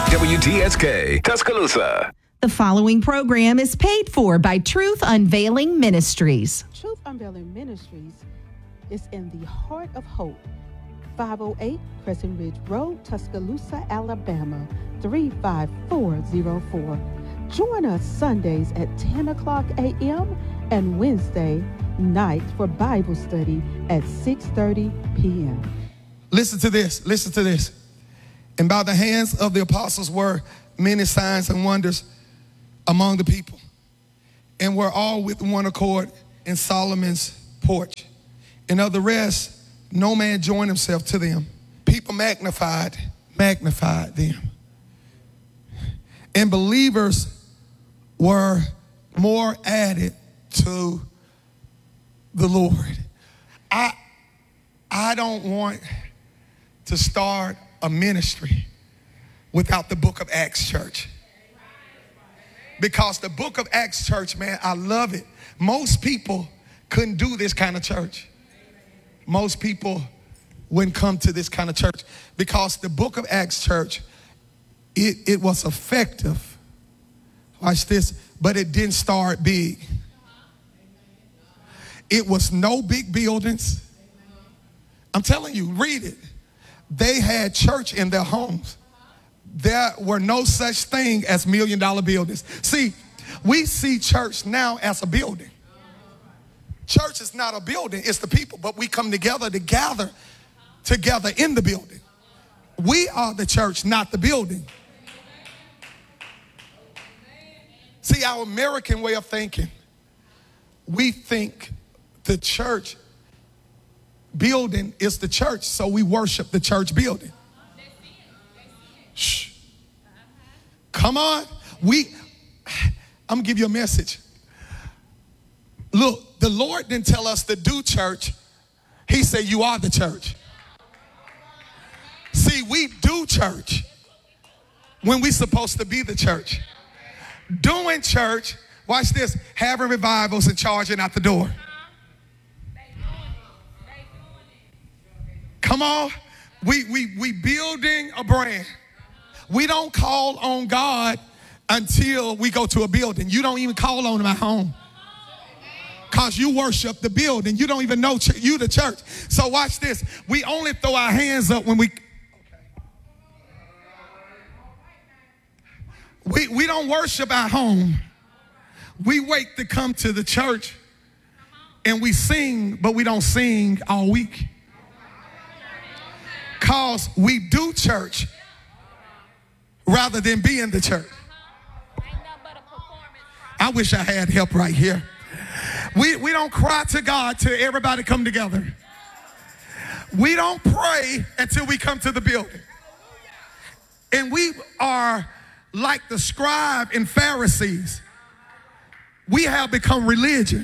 WTSK, Tuscaloosa. The following program is paid for by Truth Unveiling Ministries. Truth Unveiling Ministries is in the heart of Hope, 508 Crescent Ridge Road, Tuscaloosa, Alabama, 35404. Join us Sundays at 10 o'clock a.m. and Wednesday nights for Bible study at 6:30 p.m. Listen to this. Listen to this. And by the hands of the apostles were many signs and wonders among the people. And were all with one accord in Solomon's porch. And of the rest, no man joined himself to them. People magnified them. And believers were more added to the Lord. I don't want to start a ministry without the book of Acts Church. Because the book of Acts Church, man, I love it. Most people couldn't do this kind of church. Most people wouldn't come to this kind of church because the book of Acts Church, it was effective. Watch this, but it didn't start big. It was no big buildings. I'm telling you, read it. They had church in their homes. There were no such thing as $1 million buildings. See, we see church now as a building. Church is not a building, it's the people, but we come together to gather together in the building. We are the church, not the building. See, our American way of thinking, we think the church building is the church, so we worship the church building. Shh. Come on. I'm gonna give you a message. Look, the Lord didn't tell us to do church. He said you are the church. See, we do church when we're supposed to be the church. Doing church, watch this, having revivals and charging out the door. Come on. We building a brand. We don't call on God until we go to a building. You don't even call on him at home because you worship the building. You don't even know you the church. So watch this. We only throw our hands up when we don't worship at home. We wait to come to the church and we sing, but we don't sing all week. Because we do church rather than be in the church. I wish I had help right here. We don't cry to God till everybody come together. We don't pray until we come to the building. And we are like the scribe and Pharisees. We have become religion.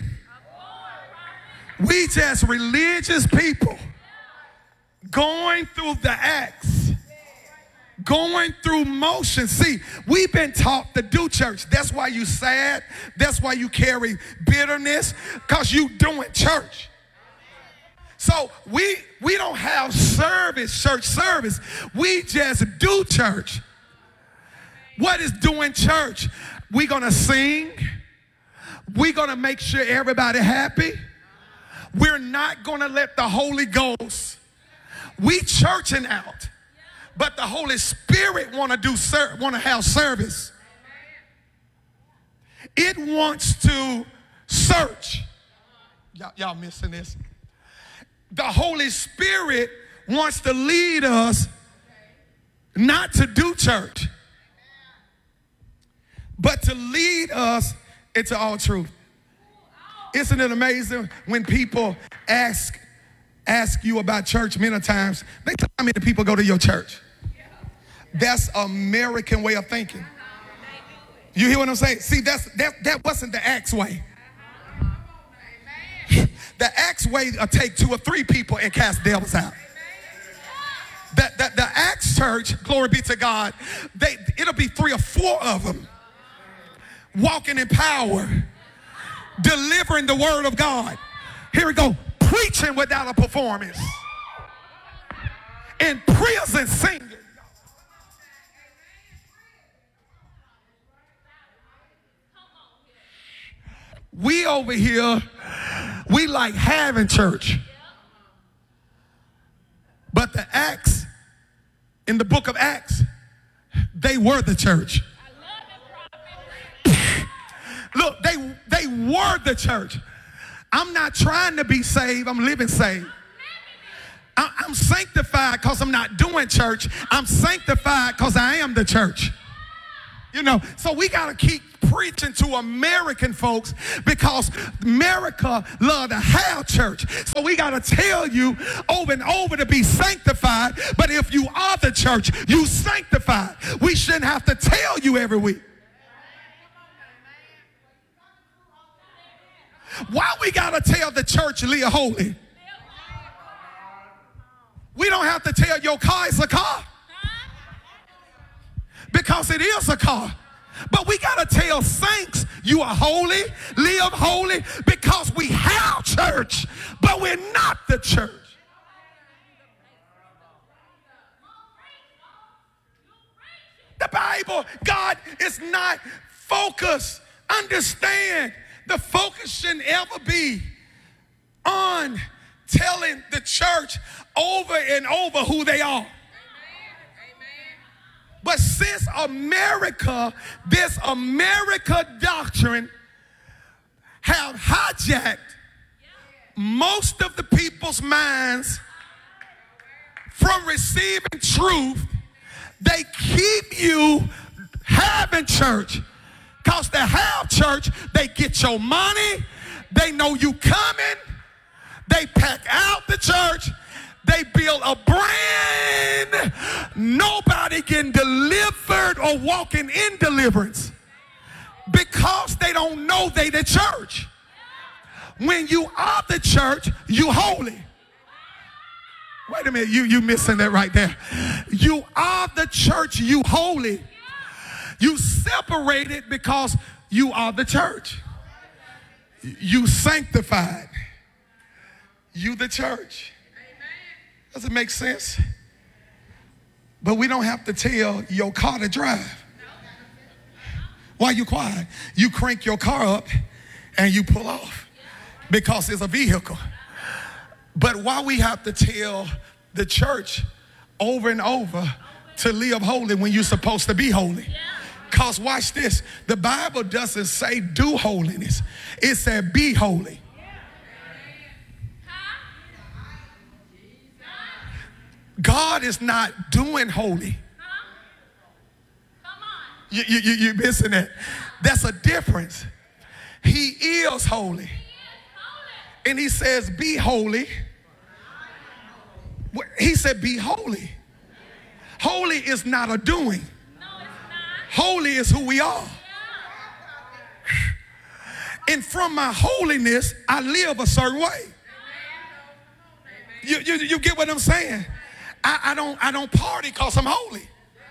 We just religious people. Going through the acts, going through motion. See, we've been taught to do church. That's why you sad. That's why you carry bitterness, because you doing church. So we don't have church service. We just do church. What is doing church? We're going to sing. We're going to make sure everybody happy. We're not going to let the Holy Ghost. We churching out, but the Holy Spirit want to have service. It wants to search. Y'all missing this? The Holy Spirit wants to lead us not to do church, but to lead us into all truth. Isn't it amazing when people ask you about church many times? They tell how many people go to your church. That's American way of thinking. You hear what I'm saying? See, that wasn't the Acts way. The Acts way take 2 or 3 people and cast devils out. The Acts church, glory be to God, it'll be 3 or 4 of them walking in power, delivering the word of God. Here we go. Preaching without a performance. In prison singing. We over here, we like having church. But the Acts, in the book of Acts, they were the church. Look, they were the church. I'm not trying to be saved. I'm living saved. I'm sanctified because I'm not doing church. I'm sanctified because I am the church. You know, so we got to keep preaching to American folks because America love to have church. So we got to tell you over and over to be sanctified. But if you are the church, you sanctified. We shouldn't have to tell you every week. Why we got to tell the church live holy? We don't have to tell your car it's a car. Because it is a car. But we got to tell saints you are holy, live holy, because we have church, but we're not the church. The Bible, God is not focused. Understand, the focus shouldn't ever be on telling the church over and over who they are. But since America, this America doctrine have hijacked most of the people's minds from receiving truth, they keep you having church. Because they have church, they get your money, they know you coming, they pack out the church, they build a brand. Nobody getting delivered or walking in deliverance because they don't know they the church. When you are the church, you holy. Wait a minute, you missing that right there. You are the church, you holy. You separated because you are the church. You sanctified. You the church. Does it make sense? But we don't have to tell your car to drive. Why you quiet? You crank your car up and you pull off because it's a vehicle. But why we have to tell the church over and over to live holy when you're supposed to be holy? Because watch this. The Bible doesn't say do holiness. It said be holy. God is not doing holy. You're missing it. That's a difference. He is holy. And he says be holy. He said be holy. Holy is not a doing. Holy is who we are. And from my holiness, I live a certain way. You get what I'm saying? I don't party because I'm holy.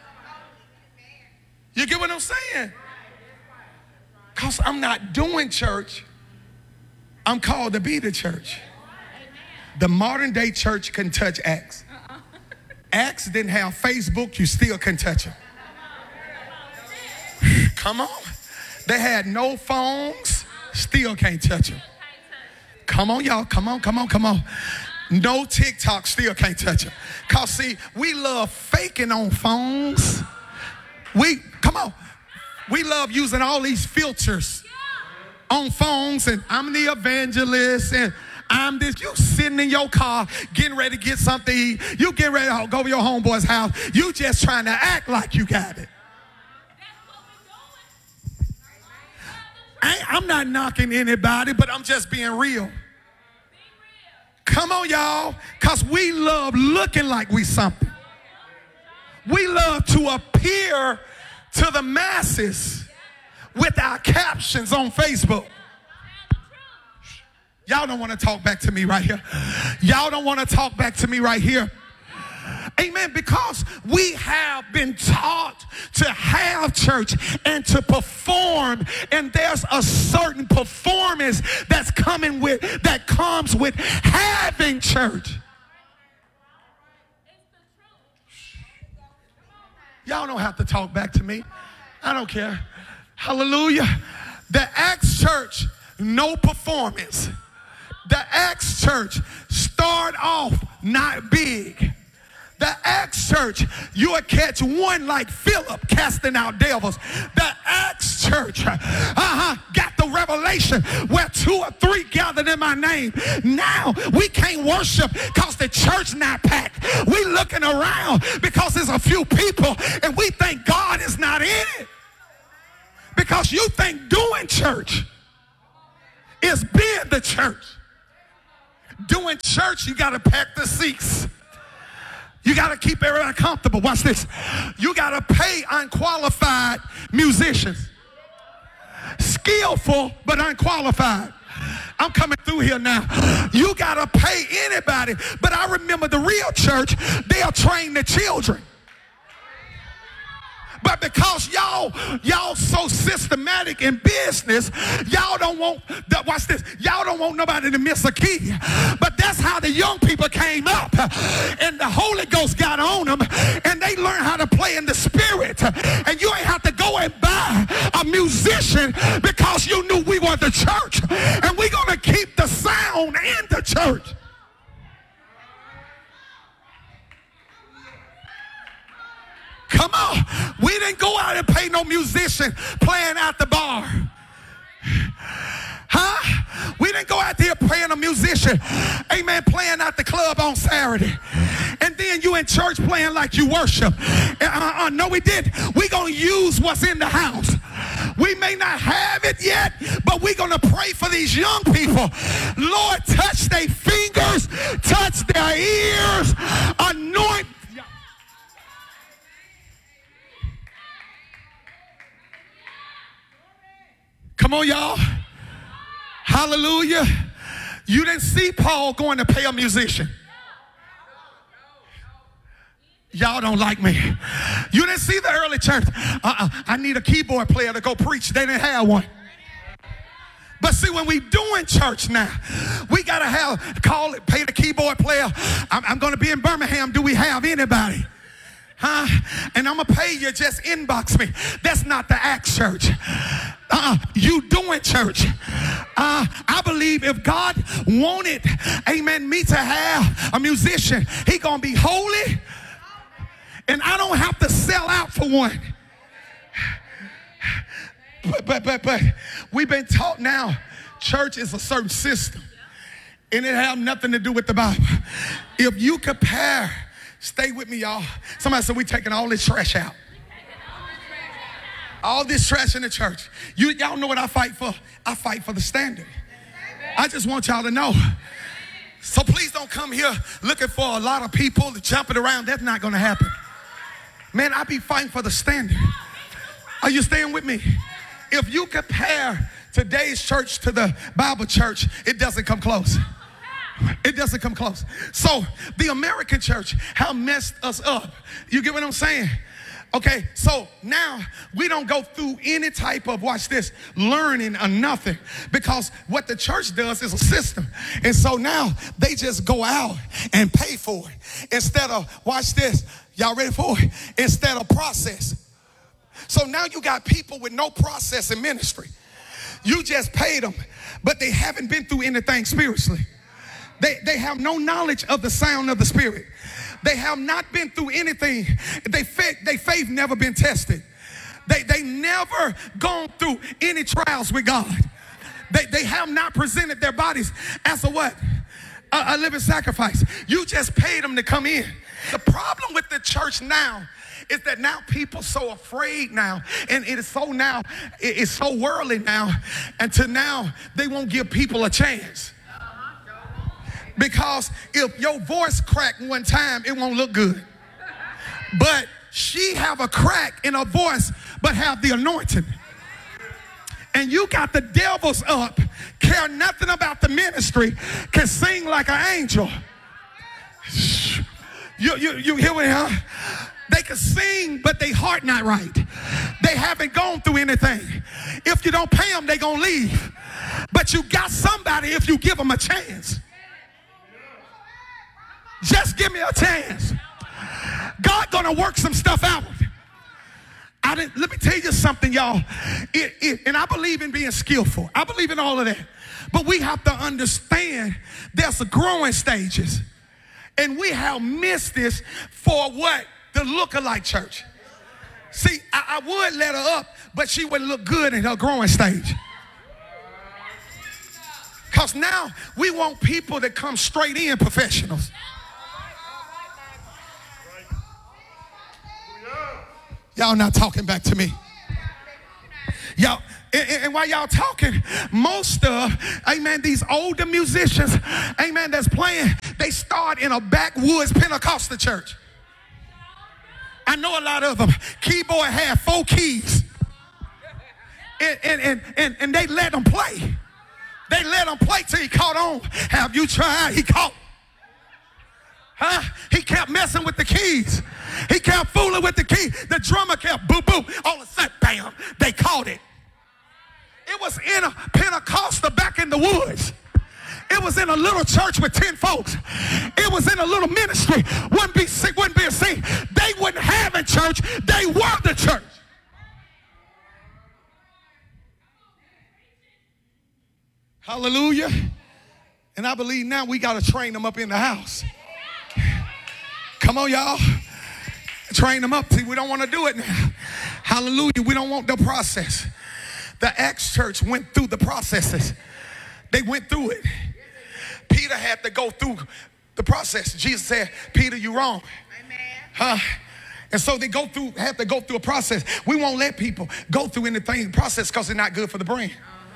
You get what I'm saying? Because I'm not doing church. I'm called to be the church. The modern day church can touch Acts. Acts didn't have Facebook, you still can touch them. Come on. They had no phones, still can't touch them. Come on, y'all. Come on. No TikTok, still can't touch them. Because, see, we love faking on phones. We love using all these filters on phones, and I'm the evangelist, and I'm this. You sitting in your car, getting ready to get something to eat. You getting ready to go to your homeboy's house. You just trying to act like you got it. I'm not knocking anybody, but I'm just being real. Come on, y'all, because we love looking like we something. We love to appear to the masses with our captions on Facebook. Y'all don't want to talk back to me right here. Y'all don't want to talk back to me right here. Amen. Because we have been taught to have church and to perform, and there's a certain performance that comes with having church. Y'all don't have to talk back to me. I don't care. Hallelujah. The Acts church no performance. The Acts church start off not big. The Acts church, you will catch one like Philip casting out devils. The Acts church got the revelation where 2 or 3 gathered in my name. Now we can't worship because the church not packed. We looking around because there's a few people and we think God is not in it. Because you think doing church is being the church. Doing church, you got to pack the seats. You got to keep everybody comfortable. Watch this. You got to pay unqualified musicians. Skillful, but unqualified. I'm coming through here now. You got to pay anybody. But I remember the real church, they'll train the children. But because y'all so systematic in business, y'all don't want, watch this, y'all don't want nobody to miss a key. But that's how the young people came up. And the Holy Ghost got on them. And they learned how to play in the spirit. And you ain't have to go and buy a musician because you knew we were the church. And we're going to keep the sound in the church. Come on. We didn't go out and pay no musician playing at the bar. Huh? We didn't go out there paying a musician, amen, playing at the club on Saturday. And then you in church playing like you worship. No, we didn't. We're going to use what's in the house. We may not have it yet, but we're going to pray for these young people. Lord, touch their fingers, touch their ears, anoint. Come on, y'all. Hallelujah. You didn't see Paul going to pay a musician. Y'all don't like me. You didn't see the early church. I need a keyboard player to go preach. They didn't have one. But see, when we doing church now, we got to pay the keyboard player. I'm going to be in Birmingham. Do we have anybody? Huh? And I'm going to pay you, just inbox me. That's not the Acts church. You doing church. I believe if God wanted, amen, me to have a musician, he going to be holy. And I don't have to sell out for one. But we've been taught now church is a certain system. And it have nothing to do with the Bible. If you compare, stay with me, y'all. Somebody said we taking all this trash out. All this trash in the church. Y'all know what I fight for? I fight for the standard. I just want y'all to know. So please don't come here looking for a lot of people jumping around. That's not going to happen. Man, I be fighting for the standard. Are you staying with me? If you compare today's church to the Bible church, it doesn't come close. It doesn't come close. So the American church, how messed us up. You get what I'm saying? Okay, so now we don't go through any type of, watch this, learning or nothing, because what the church does is a system. And so now they just go out and pay for it instead of, watch this, y'all ready for it? Instead of process. So now you got people with no process in ministry. You just paid them, but they haven't been through anything spiritually. They have no knowledge of the sound of the Spirit. They have not been through anything. They faith never been tested. They never gone through any trials with God. They have not presented their bodies as a what? A living sacrifice. You just paid them to come in. The problem with the church now is that now people so afraid now, and it is so now, it's so worldly now, and to now they won't give people a chance. Because if your voice cracked one time, it won't look good. But she have a crack in her voice, but have the anointing. And you got the devils up, care nothing about the ministry, can sing like an angel. You hear me, huh? They can sing, but they heart not right. They haven't gone through anything. If you don't pay them, they gonna leave. But you got somebody if you give them a chance. Just give me a chance. God gonna work some stuff out. Let me tell you something, y'all. And I believe in being skillful. I believe in all of that. But we have to understand there's a growing stages. And we have missed this for what? The lookalike church. See, I would let her up, but she wouldn't look good in her growing stage. Because now we want people that come straight in professionals. Y'all not talking back to me. Y'all, and while y'all talking, most of, amen, these older musicians, amen, that's playing, they start in a backwoods Pentecostal church. I know a lot of them. Keyboard had 4 keys. And they let them play. They let him play till he caught on. Have you tried? He caught. He kept messing with the keys. He kept fooling with the key. The drummer kept boo boo. All of a sudden, bam, they caught it. It was in a Pentecostal back in the woods. It was in a little church with 10 folks. It was in a little ministry. Wouldn't be sick, wouldn't be a scene. They wouldn't have a church. They were the church. Hallelujah. And I believe now we got to train them up in the house. Come on, y'all. Train them up. See, we don't want to do it now. Hallelujah. We don't want the process. The Acts church went through the processes. They went through it. Peter had to go through the process. Jesus said, Peter, you're wrong. And so they have to go through a process. We won't let people go through anything process because they're not good for the brain.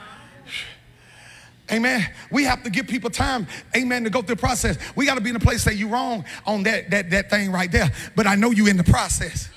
Amen. We have to give people time, amen, to go through the process. We got to be in a place that you're wrong on that thing right there. But I know you in the process.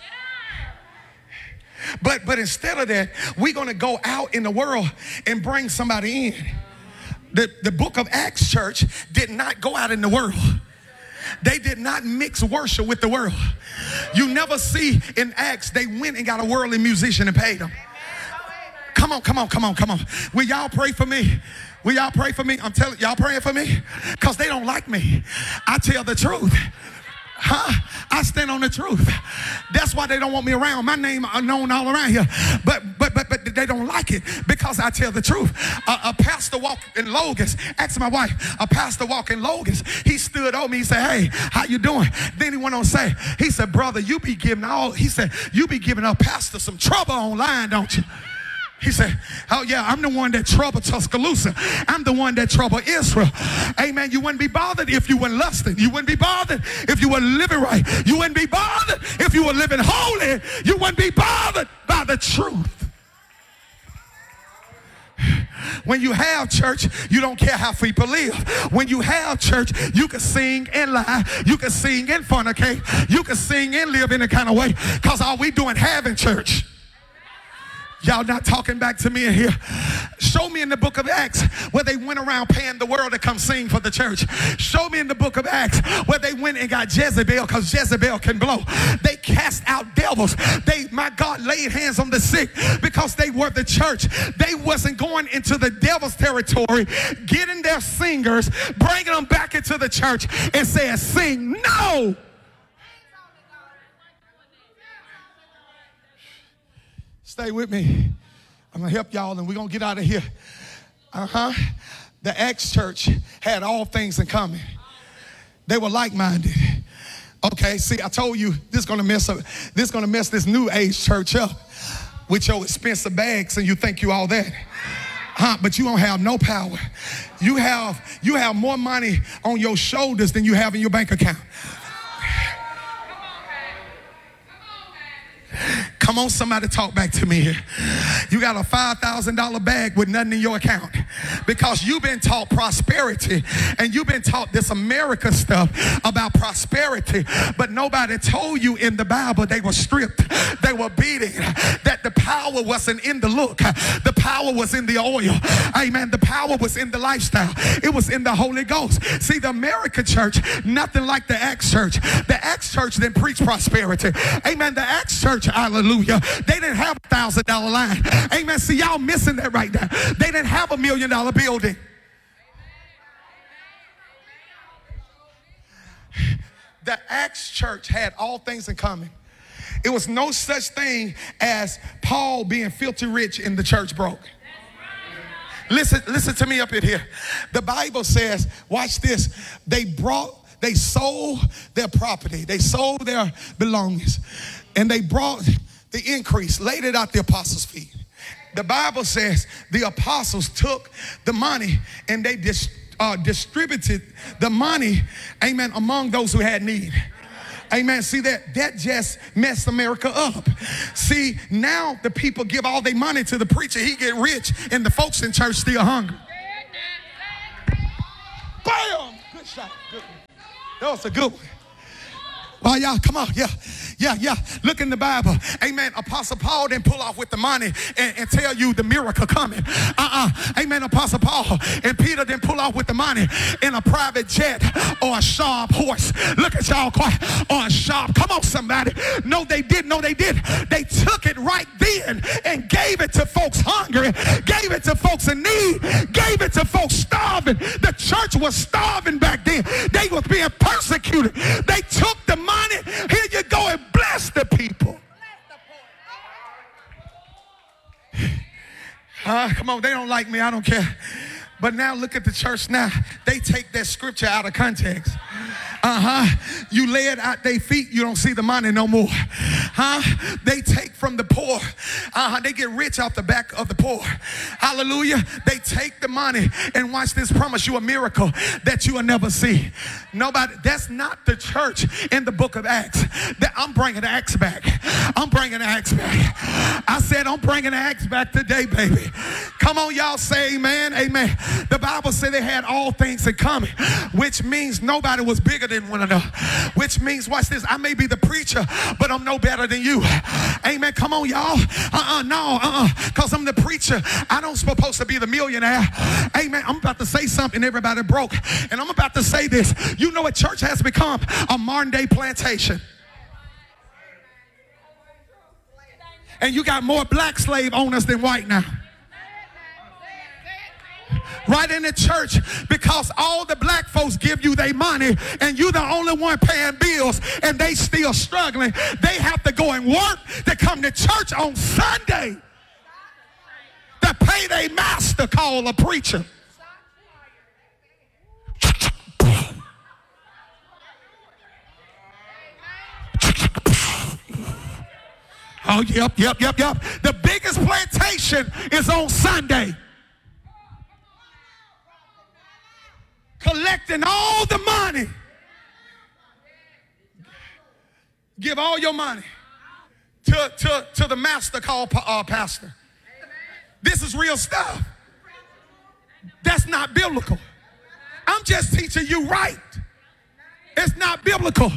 But instead of that, we're going to go out in the world and bring somebody in. The book of Acts church did not go out in the world. They did not mix worship with the world. You never see in Acts they went and got a worldly musician and paid them. Come on. Will y'all pray for me? Will y'all pray for me? I'm telling y'all praying for me? Because they don't like me. I tell the truth. I stand on the truth. That's why they don't want me around. My name is known all around here. But they don't like it because I tell the truth. A pastor walked in Logan's. Asked my wife, a pastor walked in Logan's. He stood over me. He said, hey, how you doing? Then he went on to say, he said, brother, you be giving a pastor some trouble online, don't you? He said, oh yeah, I'm the one that troubled Tuscaloosa. I'm the one that troubled Israel. Amen. You wouldn't be bothered if you weren't lusting. You wouldn't be bothered if you were living right. You wouldn't be bothered if you were living holy. You wouldn't be bothered by the truth. When you have church, you don't care how people live. When you have church, you can sing and lie. You can sing and fornicate. You can sing and live in a kind of way. Because all we doing having church. Y'all not talking back to me in here. Show me in the book of Acts where they went around paying the world to come sing for the church. Show me in the book of Acts where they went and got Jezebel because Jezebel can blow. They cast out devils. They, my God, laid hands on the sick because they were the church. They wasn't going into the devil's territory, getting their singers, bringing them back into the church and saying, sing. No. Stay with me. I'm going to help y'all and we're going to get out of here. The Acts church had all things in common. They were like-minded. Okay, see, I told you this is going to mess this new age church up with your expensive bags and you think you all that. But you don't have no power. You have more money on your shoulders than you have in your bank account. Come on, somebody talk back to me here. You got a $5,000 bag with nothing in your account because you've been taught prosperity and you've been taught this America stuff about prosperity, but nobody told you in the Bible they were stripped, they were beaten, that the power wasn't in the look, the power was in the oil. Amen. The power was in the lifestyle. It was in the Holy Ghost. See, the American church, nothing like the Acts church. The Acts church didn't preach prosperity. Amen. The Acts church, hallelujah, they didn't have a $1,000 line. Amen. See, y'all missing that right now. They didn't have $1 million building. The Acts church had all things in common. It was no such thing as Paul being filthy rich and the church broke. Listen to me up in here. The Bible says, watch this. They sold their property. They sold their belongings. And they brought the increase, laid it at the apostles' feet. The Bible says the apostles took the money and they distributed the money, amen, among those who had need. Amen. See, that just messed America up. See, now the people give all their money to the preacher. He get rich, and the folks in church still hungry. Bam! Good shot. Good one. That was a good one. Oh, y'all, come on. Yeah. Look in the Bible. Amen. Apostle Paul didn't pull off with the money and tell you the miracle coming. Amen. Apostle Paul and Peter didn't pull off with the money in a private jet or a sharp horse. Look at y'all quiet. Or a sharp. Come on, somebody. No, they did. They took it right then and gave it to folks hungry, gave it to folks in need, gave it to folks starving. The church was starving back then. They was being persecuted. They took the money. Here you go, and bless the people. Come on, they don't like me. I don't care. But now look at the church now. They take that scripture out of context. You lay it at their feet, you don't see the money no more. They take from the poor. They get rich off the back of the poor. Hallelujah. They take the money and watch this, promise you a miracle that you will never see. Nobody, that's not the church in the book of Acts. I'm bringing Acts back. I said I'm bringing Acts back today, baby. Come on, y'all, say amen, amen. The Bible said they had all things in common, which means nobody was bigger than one another. Which means, watch this, I may be the preacher, but I'm no better than you. Amen. Come on, y'all. Because I'm the preacher. I don't supposed to be the millionaire. Amen. I'm about to say something everybody broke. And I'm about to say this. You know what church has become? A modern day plantation. And you got more black slave owners than white now. Right in the church, because all the black folks give you their money and you the only one paying bills and they still struggling. They have to go and work to come to church on Sunday to pay their master called a preacher. Oh, yep. The biggest plantation is on Sunday. Collecting all the money. Give all your money to the master called pastor. This is real stuff. That's not biblical. I'm just teaching you right. It's not biblical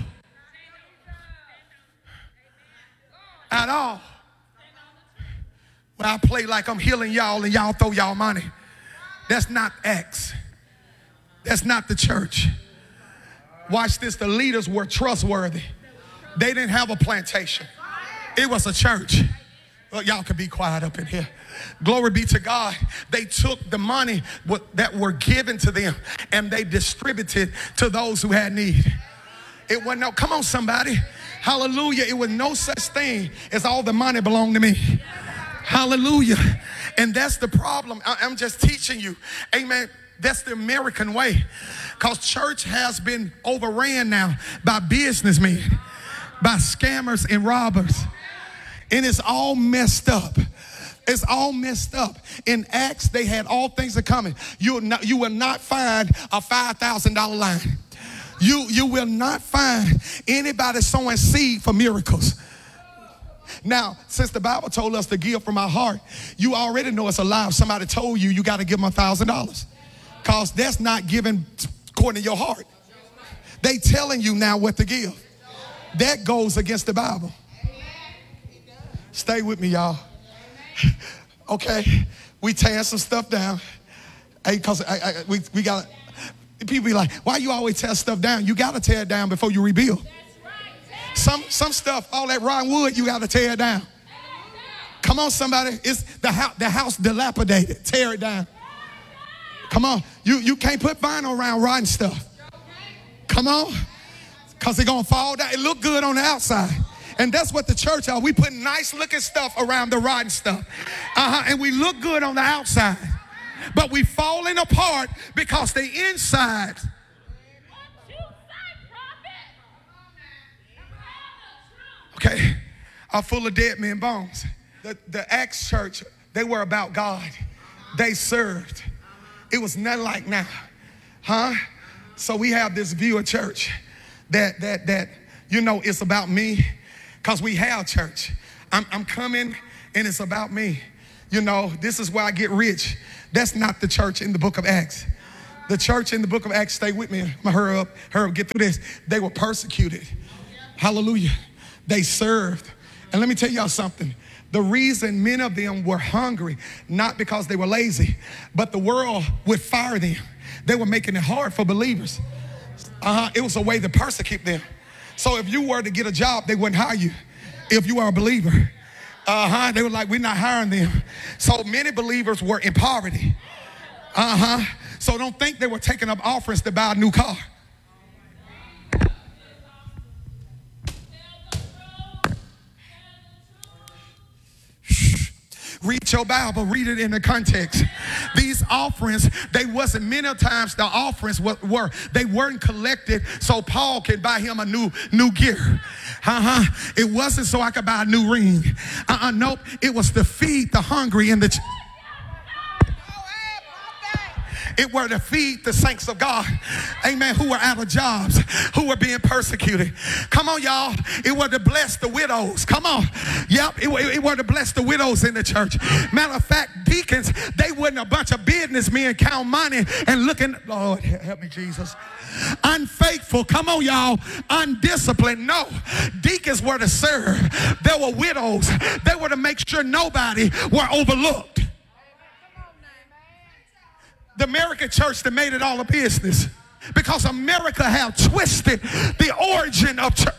at all. When I play like I'm healing y'all and y'all throw y'all money. That's not Acts. That's not the church. Watch this. The leaders were trustworthy. They didn't have a plantation. It was a church. Well, y'all can be quiet up in here. Glory be to God. They took the money that were given to them and they distributed to those who had need. It wasn't no, come on somebody. Hallelujah. It was no such thing as all the money belonged to me. Hallelujah. And that's the problem. I'm just teaching you. Amen. That's the American way. Because church has been overran now by businessmen, by scammers and robbers. And it's all messed up. It's all messed up. In Acts, they had all things in common. You will not find a $5,000 line. You will not find anybody sowing seed for miracles. Now, since the Bible told us to give from our heart, you already know it's a lie if somebody told you got to give them $1,000. Because that's not giving according to your heart. They telling you now what to give. That goes against the Bible. Stay with me, y'all. Okay, we tear some stuff down. Hey, because we got people be like, why you always tear stuff down? You got to tear it down before you rebuild. Some stuff, all that rotten wood, you got to tear it down. Come on, somebody. It's the house dilapidated. Tear it down. Come on. You can't put vinyl around rotten stuff. Come on. Because it's going to fall down. It look good on the outside. And that's what the church are. We put nice looking stuff around the rotten stuff. And we look good on the outside. But we falling apart because the inside. Okay, are full of dead men bones. The Acts church, they were about God. They served. It was nothing like now. So we have this view of church that you know, it's about me, because we have church. I'm coming and it's about me. You know, this is where I get rich. That's not the church in the book of Acts. The church in the book of Acts, stay with me. I'm gonna hurry up, get through this. They were persecuted. Hallelujah. They served. And let me tell y'all something. The reason many of them were hungry, not because they were lazy, but the world would fire them. They were making it hard for believers. It was a way to persecute them. So if you were to get a job, they wouldn't hire you if you are a believer. They were like, we're not hiring them. So many believers were in poverty. So don't think they were taking up offerings to buy a new car. Read your Bible, read it in the context. These offerings, they wasn't, many times the offerings they weren't collected so Paul could buy him a new gear. It wasn't so I could buy a new ring. Nope, it was to feed the hungry in the It were to feed the saints of God, amen, who were out of jobs, who were being persecuted. Come on, y'all. It were to bless the widows. Come on. Yep, it were to bless the widows in the church. Matter of fact, deacons, they wasn't a bunch of businessmen count money and looking, Lord, help me, Jesus. Unfaithful. Come on, y'all. Undisciplined. No. Deacons were to serve. There were widows. They were to make sure nobody were overlooked. The American church that made it all a business, because America have twisted the origin of church.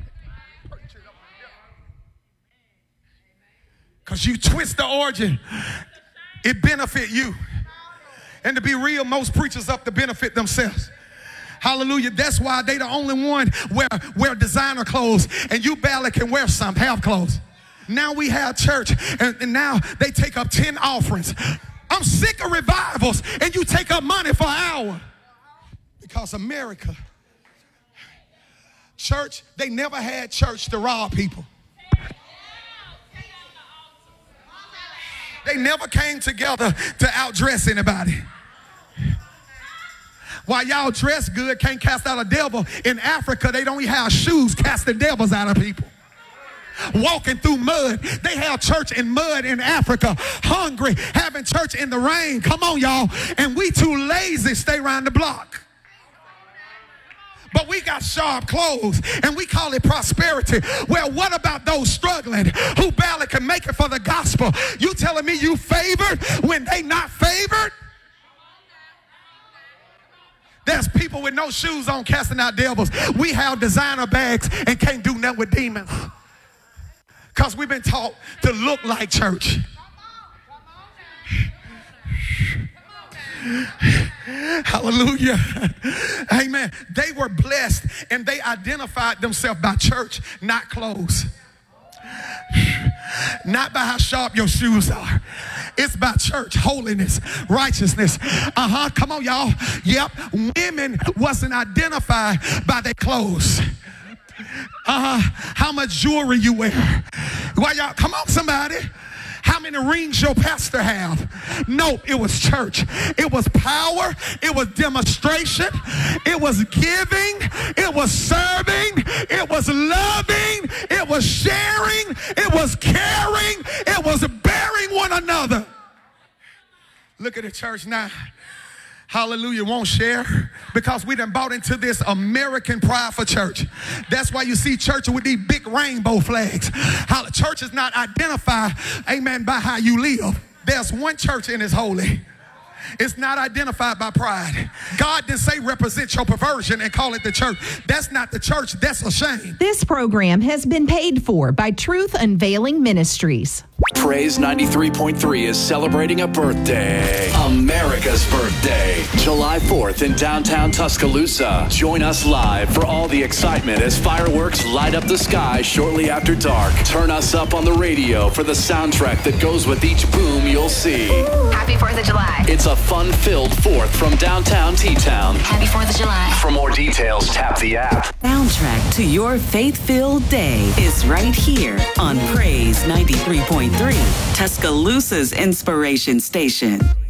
Because you twist the origin, it benefit you. And to be real, most preachers up to benefit themselves. Hallelujah. That's why they the only one wear designer clothes, and you barely can wear some, have clothes. Now we have church, and now they take up 10 offerings. I'm sick of revivals and you take up money for an hour. Because America, church, they never had church to rob people. They never came together to outdress anybody. While y'all dress good, can't cast out a devil. In Africa, they don't even have shoes casting devils out of people. Walking through mud. They have church in mud in Africa. Hungry, having church in the rain. Come on, y'all. And we too lazy to stay around the block. But we got sharp clothes and we call it prosperity. Well, what about those struggling who barely can make it for the gospel? You telling me you favored when they not favored? There's people with no shoes on casting out devils. We have designer bags and can't do nothing with demons. Because we've been taught to look like church. Hallelujah. Amen. They were blessed and they identified themselves by church, not clothes. Not by how sharp your shoes are. It's by church, holiness, righteousness. Come on, y'all. Yep. Women wasn't identified by their clothes. How much jewelry you wear. Why y'all, come on somebody. How many rings your pastor have? No, it was church. It was power. It was demonstration. It was giving. It was serving. It was loving. It was sharing. It was caring. It was bearing one another. Look at the church now. Hallelujah, won't share because we done bought into this American pride for church. That's why you see church with these big rainbow flags. Church is not identified, amen, by how you live. There's one church and it's holy. It's not identified by pride. God didn't say represent your perversion and call it the church. That's not the church. That's a shame. This program has been paid for by Truth Unveiling Ministries. Praise 93.3 is celebrating a birthday. America's birthday. July 4th in downtown Tuscaloosa. Join us live for all the excitement as fireworks light up the sky shortly after dark. Turn us up on the radio for the soundtrack that goes with each boom you'll see. Happy 4th of July. It's a fun-filled 4th from downtown T-Town. Happy 4th of July. For more details, tap the app. Soundtrack to your faith-filled day is right here on Praise 93.3, Tuscaloosa's inspiration station.